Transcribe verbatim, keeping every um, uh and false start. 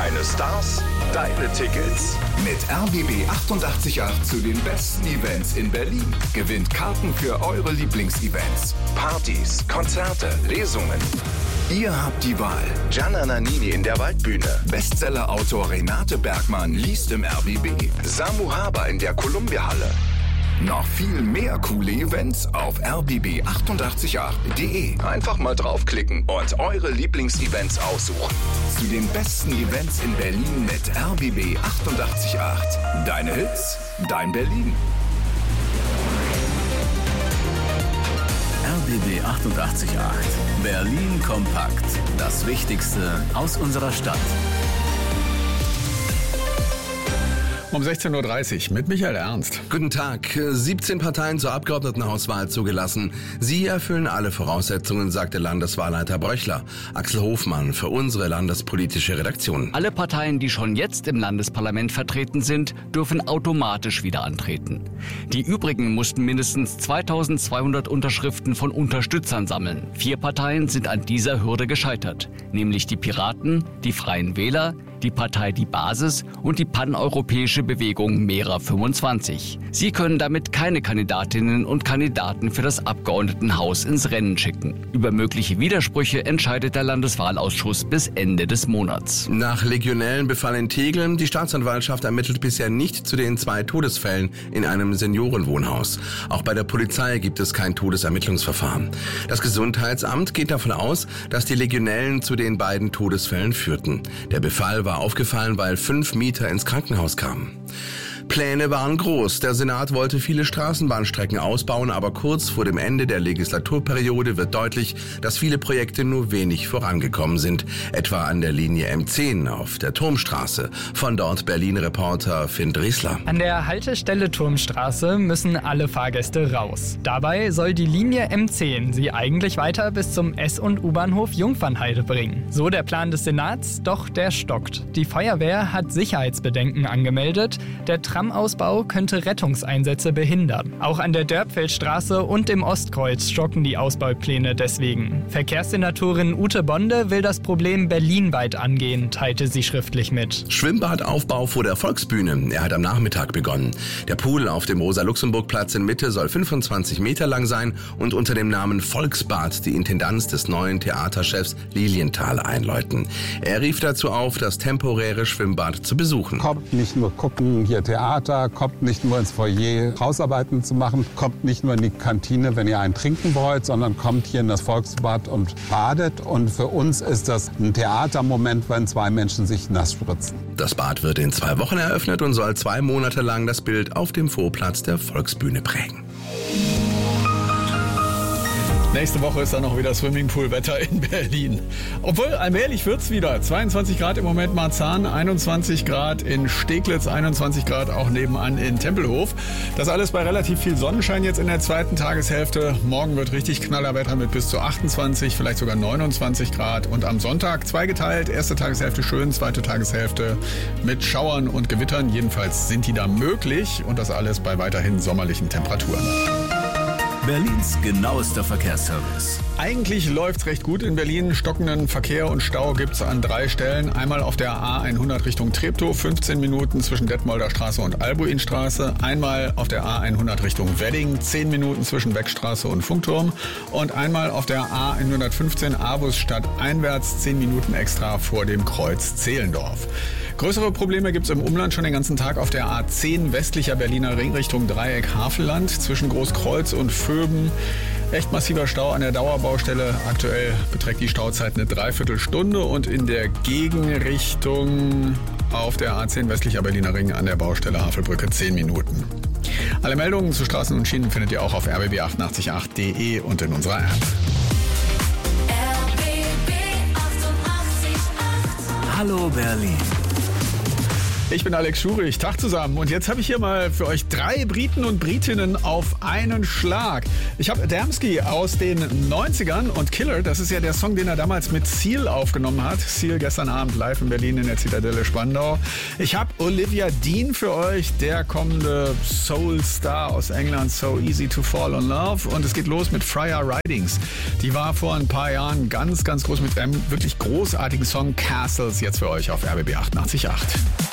Deine Stars, deine Tickets. Mit R B B achtundachtzig Komma acht zu den besten Events in Berlin. Gewinnt Karten für eure Lieblingsevents. Partys, Konzerte, Lesungen. Ihr habt die Wahl. Gianna Nannini in der Waldbühne. Bestsellerautor Renate Bergmann liest im R B B. Samu Haber in der Columbia-Halle. Noch viel mehr coole Events auf r b b achtundachtzig Komma acht punkt d e. Einfach mal draufklicken und eure Lieblingsevents aussuchen. Zu den besten Events in Berlin mit R B B achtundachtzig Komma acht. Deine Hits, dein Berlin. R B B achtundachtzig Komma acht. Berlin kompakt. Das Wichtigste aus unserer Stadt. Um sechzehn Uhr dreißig mit Michael Ernst. Guten Tag. siebzehn Parteien zur Abgeordnetenhauswahl zugelassen. Sie erfüllen alle Voraussetzungen, sagte Landeswahlleiter Bröchler. Axel Hofmann für unsere landespolitische Redaktion. Alle Parteien, die schon jetzt im Landesparlament vertreten sind, dürfen automatisch wieder antreten. Die übrigen mussten mindestens zweitausendzweihundert Unterschriften von Unterstützern sammeln. Vier Parteien sind an dieser Hürde gescheitert, nämlich die Piraten, die Freien Wähler, die Partei Die Basis und die paneuropäische Bewegung Mera fünfundzwanzig. Sie können damit keine Kandidatinnen und Kandidaten für das Abgeordnetenhaus ins Rennen schicken. Über mögliche Widersprüche entscheidet der Landeswahlausschuss bis Ende des Monats. Nach legionellen Befall in Tegel. Die Staatsanwaltschaft ermittelt bisher nicht zu den zwei Todesfällen in einem Seniorenwohnhaus. Auch bei der Polizei gibt es kein Todesermittlungsverfahren. Das Gesundheitsamt geht davon aus, dass die Legionellen zu den beiden Todesfällen führten. Der Befall war aufgefallen, weil fünf Mieter ins Krankenhaus kamen. Pläne waren groß. Der Senat wollte viele Straßenbahnstrecken ausbauen, aber kurz vor dem Ende der Legislaturperiode wird deutlich, dass viele Projekte nur wenig vorangekommen sind. Etwa an der Linie M zehn auf der Turmstraße. Von dort Berlin-Reporter Finn Driesler. An der Haltestelle Turmstraße müssen alle Fahrgäste raus. Dabei soll die Linie M zehn sie eigentlich weiter bis zum S- und U-Bahnhof Jungfernheide bringen. So der Plan des Senats, doch der stockt. Die Feuerwehr hat Sicherheitsbedenken angemeldet. Der Tramausbau könnte Rettungseinsätze behindern. Auch an der Dörpfeldstraße und im Ostkreuz stocken die Ausbaupläne deswegen. Verkehrssenatorin Ute Bonde will das Problem berlinweit angehen, teilte sie schriftlich mit. Schwimmbadaufbau vor der Volksbühne. Er hat am Nachmittag begonnen. Der Pool auf dem Rosa-Luxemburg-Platz in Mitte soll fünfundzwanzig Meter lang sein und unter dem Namen Volksbad die Intendanz des neuen Theaterchefs Lilienthal einläuten. Er rief dazu auf, das temporäre Schwimmbad zu besuchen. Kommt nicht nur gucken, hier Theater. Kommt nicht nur ins Foyer Hausarbeiten zu machen, kommt nicht nur in die Kantine, wenn ihr einen trinken wollt, sondern kommt hier in das Volksbad und badet. Und für uns ist das ein Theatermoment, wenn zwei Menschen sich nass spritzen. Das Bad wird in zwei Wochen eröffnet und soll zwei Monate lang das Bild auf dem Vorplatz der Volksbühne prägen. Nächste Woche ist dann noch wieder Swimmingpool-Wetter in Berlin. Obwohl, allmählich wird's wieder. zweiundzwanzig Grad im Moment Marzahn, einundzwanzig Grad in Steglitz, einundzwanzig Grad auch nebenan in Tempelhof. Das alles bei relativ viel Sonnenschein jetzt in der zweiten Tageshälfte. Morgen wird richtig Knallerwetter mit bis zu achtundzwanzig, vielleicht sogar neunundzwanzig Grad. Und am Sonntag zweigeteilt. Erste Tageshälfte schön, zweite Tageshälfte mit Schauern und Gewittern. Jedenfalls sind die da möglich. Und das alles bei weiterhin sommerlichen Temperaturen. Berlins genauester Verkehrsservice. Eigentlich läuft's recht gut in Berlin. Stockenden Verkehr und Stau gibt's an drei Stellen. Einmal auf der A hundert Richtung Treptow, fünfzehn Minuten zwischen Detmolder Straße und Albuinstraße. Einmal auf der A hundert Richtung Wedding, zehn Minuten zwischen Beckstraße und Funkturm. Und einmal auf der A hundertfünfzehn Avus stadteinwärts, zehn Minuten extra vor dem Kreuz Zehlendorf. Größere Probleme gibt's im Umland schon den ganzen Tag auf der A zehn westlicher Berliner Ring Richtung Dreieck Havelland zwischen Großkreuz und Vöben. Echt massiver Stau an der Dauerbaustelle. Aktuell beträgt die Stauzeit eine Dreiviertelstunde und in der Gegenrichtung auf der A zehn westlicher Berliner Ring an der Baustelle Havelbrücke zehn Minuten. Alle Meldungen zu Straßen und Schienen findet ihr auch auf r b b achtundachtzig Komma acht punkt d e und in unserer App. R B B achtundachtzig Komma acht. Hallo Berlin. Ich bin Alex Schurich, Tag zusammen. Und jetzt habe ich hier mal für euch drei Briten und Britinnen auf einen Schlag. Ich habe Adamski aus den neunzigern und Killer, das ist ja der Song, den er damals mit Seal aufgenommen hat. Seal gestern Abend live in Berlin in der Zitadelle Spandau. Ich habe Olivia Dean für euch, der kommende Soul-Star aus England, So Easy to Fall in Love. Und es geht los mit Freya Ridings. Die war vor ein paar Jahren ganz, ganz groß mit einem wirklich großartigen Song Castles, jetzt für euch auf R B B achtundachtzig Komma acht.